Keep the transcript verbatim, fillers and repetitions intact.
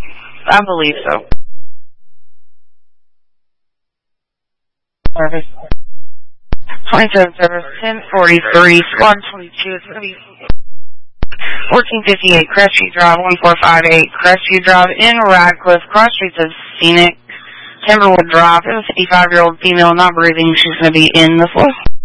I believe so. Service. twenty-seven service, ten forty-three, squad twenty-two. It's going to be fourteen fifty-eight Crestview Drive, one four five eight Crestview Drive in Radcliffe. Cross streets of Scenic, Timberwood Drive. It was a fifty-five-year-old female not breathing. She's going to be in the floor.